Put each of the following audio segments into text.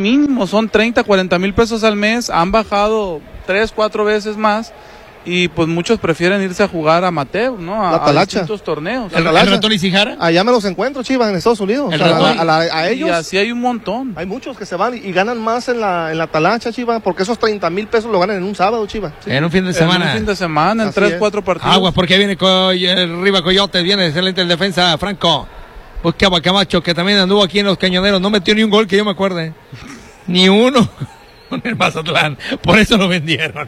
mínimo son 30, 40 mil pesos al mes, han bajado 3, 4 veces más, y pues muchos prefieren irse a jugar amateur, ¿no? A distintos torneos. ¿El ratón y Cijara? Allá me los encuentro, Chivas, en Estados Unidos. A ellos. Y así hay un montón. Hay muchos que se van y ganan más en la talacha, Chivas, porque esos 30 mil pesos lo ganan en un sábado, Chivas. Sí. En un fin de semana. En un fin de semana, en 3, 4 partidos. Aguas, porque viene arriba Coyotes, viene excelente el defensa, Franco. Buscaba a Camacho, que también anduvo aquí en los Cañoneros, no metió ni un gol que yo me acuerde. Ni uno con el Mazatlán, por eso lo vendieron.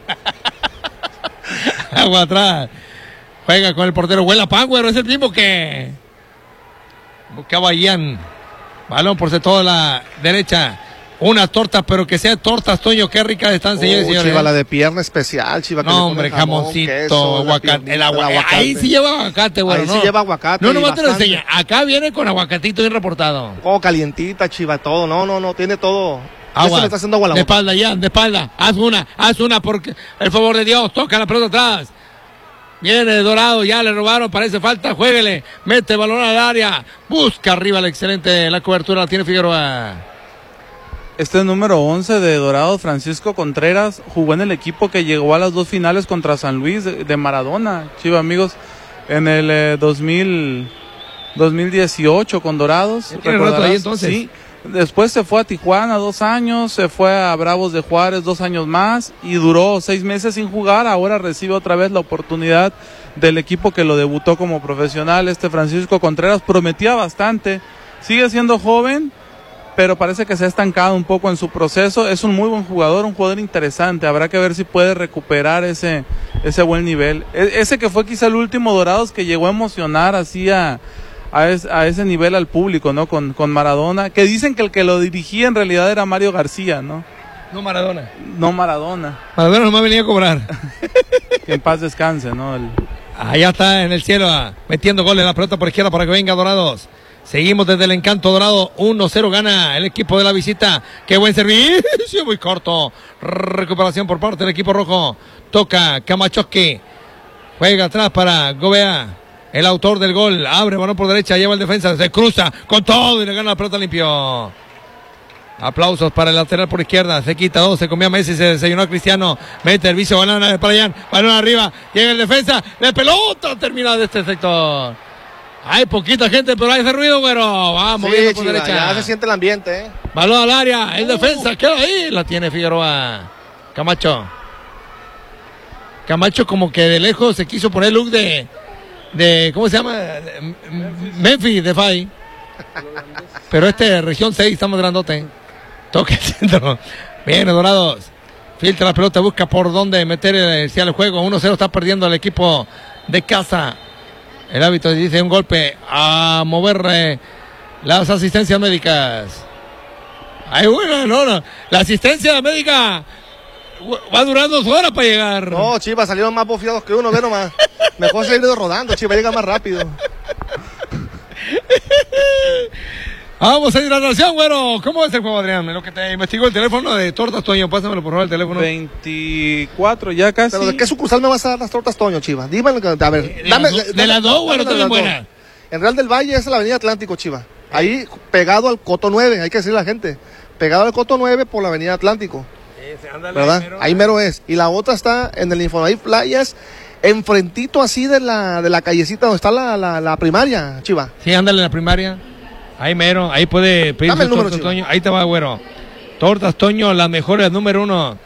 Agua atrás, juega con el portero, Huela Power, es el mismo que buscaba a Ian, balón por toda la derecha, unas tortas, pero que sean tortas, Toño, qué ricas están, señores. Chiva, la de pierna especial, Chiva. No, hombre, jamoncito, queso, aguacate, el aguacate. Ahí sí lleva aguacate, güey. Ahí sí lleva aguacate. No, nomás te lo enseña, acá viene con aguacatito bien reportado. Como calientita, Chiva, todo, no, tiene todo. Agua, está haciendo agua la de espalda, ya, de espalda, haz una, porque el favor de Dios, toca la pelota atrás. Viene Dorado, ya le robaron, parece falta, juéguele, mete el balón al área, busca arriba la cobertura, la tiene Figueroa. Este es número 11 de Dorado, Francisco Contreras, jugó en el equipo que llegó a las 2 finales contra San Luis de Maradona, Chiva, amigos, en el 2018 con Dorados. ¿Tiene rato ahí entonces? Sí. Después se fue a Tijuana 2 años, se fue a Bravos de Juárez 2 años más y duró 6 meses sin jugar. Ahora recibe otra vez la oportunidad del equipo que lo debutó como profesional. Francisco Contreras prometía bastante, sigue siendo joven, pero parece que se ha estancado un poco en su proceso. Es un muy buen jugador, un jugador interesante. Habrá que ver si puede recuperar ese buen nivel. Ese que fue quizá el último Dorados que llegó a emocionar así a ese nivel al público, ¿no? Con Maradona, que dicen que el que lo dirigía en realidad era Mario García, ¿no? No Maradona. Maradona nomás venía a cobrar. Que en paz descanse, ¿no? Allá está en el cielo, metiendo goles la pelota por izquierda para que venga Dorados. Seguimos desde el Encanto Dorado, 1-0 gana el equipo de la visita. Qué buen servicio, muy corto. Recuperación por parte del equipo rojo. Toca Camachoski, juega atrás para Gobea. El autor del gol, abre balón por derecha, lleva el defensa, se cruza con todo y le gana la pelota limpio. Aplausos para el lateral por izquierda, se quita 2, se comió a Messi, se desayunó a Cristiano, mete el vicio, banana para allá, balón arriba, llega el defensa, la pelota termina de este sector. Hay poquita gente, pero hay ese ruido, güero. Vamos, sí, por derecha. Ya se siente el ambiente, Balón al área, el defensa, queda ahí, la tiene Figueroa. Camacho como que de lejos se quiso poner el look de ¿cómo se llama? Memphis de Fay. Pero región 6, estamos grandote. Toca el centro. Viene Dorados. Filtra la pelota, busca por dónde meter el juego. 1-0 está perdiendo el equipo de casa. El árbitro dice un golpe a mover las asistencias médicas. Ay, bueno, no. La asistencia médica va durando 2 horas para llegar. No, Chivas salieron más bofiados que uno, ve nomás. Mejor seguir rodando, Chivas llega más rápido. Vamos a hidratación, güero. ¿Cómo es el juego, Adrián? Lo que te investigó el teléfono de Tortas Toño. Pásamelo por favor el teléfono. 24, ya casi. ¿Pero de qué sucursal me vas a dar las Tortas Toño, Chivas? Dímelo, a ver. De las 2, güero, también buena. En Real del Valle es la avenida Atlántico, Chivas. Ahí pegado al Coto 9, hay que decirle a la gente. Pegado al Coto 9 por la avenida Atlántico. ¿Verdad? Ahí mero es. Y la otra está en el Infonavit Playas, enfrentito así de la callecita donde está la primaria, Chiva. Sí, ándale en la primaria. Ahí mero, ahí puede pedir Dame el número, Tortas Toño. Ahí te va, güero. Tortas Toño, las mejores, número 1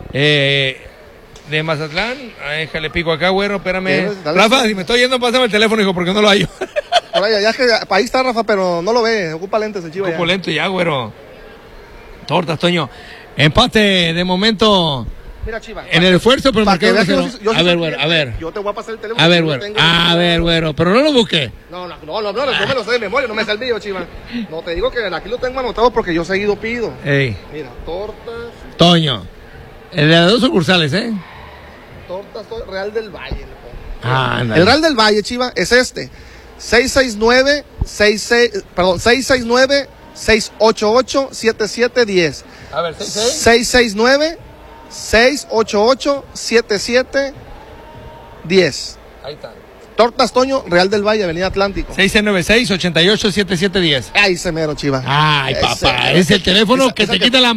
de Mazatlán. Déjale pico acá, güero, espérame. Rafa, si me estoy yendo, pásame el teléfono, hijo, porque no lo hallo. Por allá, ya es que ahí está Rafa, pero no lo ve, ocupa lentes el Chiva. Ocupa lentes ya, güero. Tortas Toño. Empate de momento. Mira, Chiva. En el esfuerzo, pero marcado 1-0. A ver, güero, a ver. Yo te voy a pasar el teléfono. A ver, güero. A ver, güero, pero no lo busque. No me lo sé de memoria, no me sale el mío, Chiva. No, te digo que aquí lo tengo anotado porque yo seguido pido. Ey. Mira, Tortas Toño. El de las 2 sucursales, Tortas Real del Valle. El Real del Valle, Chiva, es 669-688-7710. A ver, 669-688-7710. Ahí está. Tortas Toño, Real del Valle, Avenida Atlántico. 696-88-7710. Ay, se mero, Chiva. Ay, papá, es el teléfono que te quita la